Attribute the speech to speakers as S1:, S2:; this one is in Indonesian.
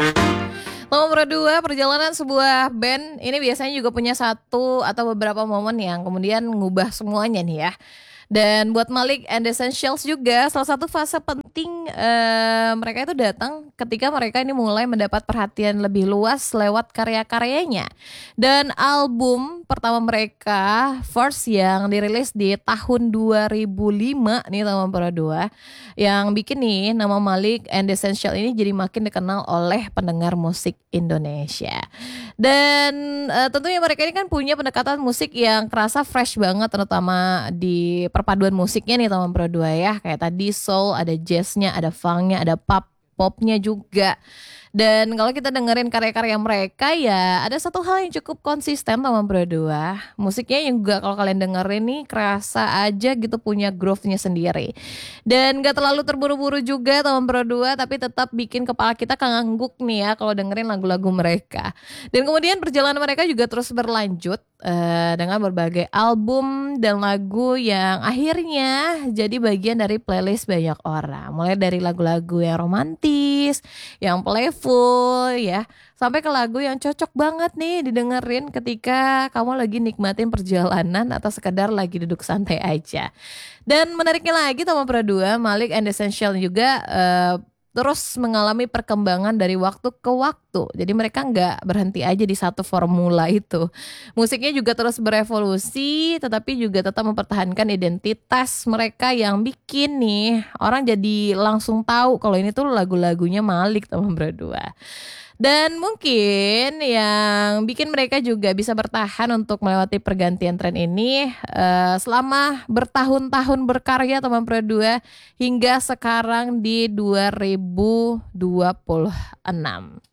S1: Nomor 2, perjalanan sebuah band ini biasanya juga punya satu atau beberapa momen yang kemudian ngubah semuanya nih ya. Dan buat Malik and the Essentials juga salah satu fase penting mereka itu datang ketika mereka ini mulai mendapat perhatian lebih luas lewat karya-karyanya. Dan album pertama mereka, First, yang dirilis di tahun 2005 nih teman Pro 2, yang bikin nih nama Malik and the Essentials ini jadi makin dikenal oleh pendengar musik Indonesia. Dan tentunya mereka ini kan punya pendekatan musik yang kerasa fresh banget, terutama di perpaduan musiknya nih teman Pro 2 ya. Kayak tadi soul, ada jazznya, ada funknya, ada popnya juga. Dan kalau kita dengerin karya-karya mereka ya ada satu hal yang cukup konsisten teman Pro 2. Musiknya yang juga kalau kalian dengerin nih kerasa aja gitu punya groove-nya sendiri. Dan gak terlalu terburu-buru juga teman Pro 2, tapi tetap bikin kepala kita kangguk nih ya kalau dengerin lagu-lagu mereka. Dan kemudian perjalanan mereka juga terus berlanjut dengan berbagai album dan lagu yang akhirnya jadi bagian dari playlist banyak orang. Mulai dari lagu-lagu yang romantis, yang playful ya, sampai ke lagu yang cocok banget nih didengerin ketika kamu lagi nikmatin perjalanan atau sekedar lagi duduk santai aja. Dan menariknya lagi teman Pro 2, Malik and the Essential juga terus mengalami perkembangan dari waktu ke waktu. Jadi mereka nggak berhenti aja di satu formula itu. Musiknya juga terus berevolusi, tetapi juga tetap mempertahankan identitas mereka yang bikin nih orang jadi langsung tahu kalau ini tuh lagu-lagunya Malik teman Pro 2. Dan mungkin yang bikin mereka juga bisa bertahan untuk melewati pergantian tren ini selama bertahun-tahun berkarya teman Pro 2 hingga sekarang di 2026.